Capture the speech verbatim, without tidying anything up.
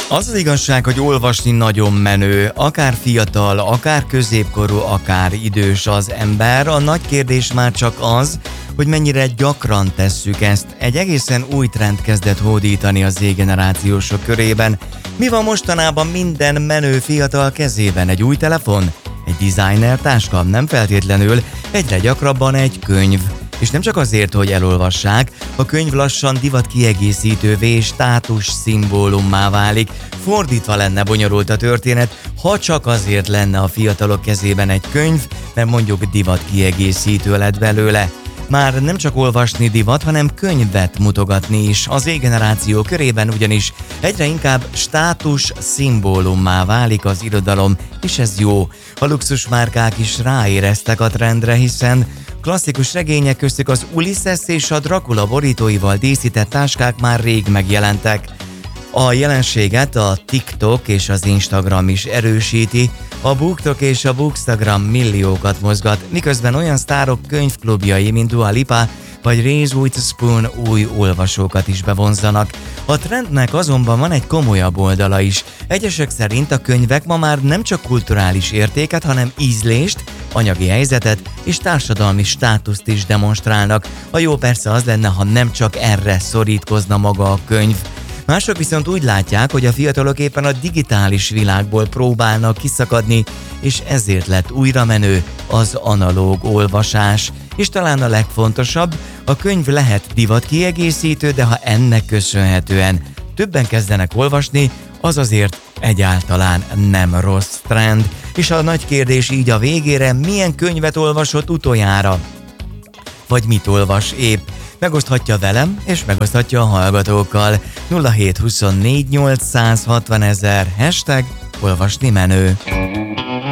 Az az igazság, hogy olvasni nagyon menő, akár fiatal, akár középkorú, akár idős az ember. A nagy kérdés már csak az, hogy mennyire gyakran tesszük ezt. Egy egészen új trend kezdett hódítani az Z-generációsok körében. Mi van mostanában minden menő fiatal kezében? Egy új telefon? Egy designer táska? Nem feltétlenül, egyre gyakrabban egy könyv. És nem csak azért, hogy elolvassák, a könyv lassan divat kiegészítővé és státus szimbólummá válik. Fordítva lenne bonyolult a történet, ha csak azért lenne a fiatalok kezében egy könyv, mert mondjuk divat kiegészítő lett belőle. Már nem csak olvasni divat, hanem könyvet mutogatni is. Az Z-generáció körében ugyanis egyre inkább státus szimbólummá válik az irodalom, és ez jó. A luxusmárkák is ráéreztek a trendre, hiszen klasszikus regények köztük az Ulysses és a Dracula borítóival díszített táskák már rég megjelentek. A jelenséget a TikTok és az Instagram is erősíti, a BookTok és a Bookstagram milliókat mozgat, miközben olyan sztárok könyvklubjai, mint Dua Lipa vagy Reese Witherspoon új olvasókat is bevonzanak. A trendnek azonban van egy komolyabb oldala is. Egyesek szerint a könyvek ma már nem csak kulturális értéket, hanem ízlést, anyagi helyzetet és társadalmi státuszt is demonstrálnak. A jó persze az lenne, ha nem csak erre szorítkozna maga a könyv. Mások viszont úgy látják, hogy a fiatalok éppen a digitális világból próbálnak kiszakadni, és ezért lett újra menő az analóg olvasás. És talán a legfontosabb, a könyv lehet divat kiegészítő, de ha ennek köszönhetően többen kezdenek olvasni, az azért egyáltalán nem rossz trend. És a nagy kérdés így a végére, milyen könyvet olvasott utoljára? Vagy mit olvas épp? Megoszthatja velem, és megoszthatja a hallgatókkal. nulla hét huszonnégy nyolcszázhatvanezer hashtag olvasni menő.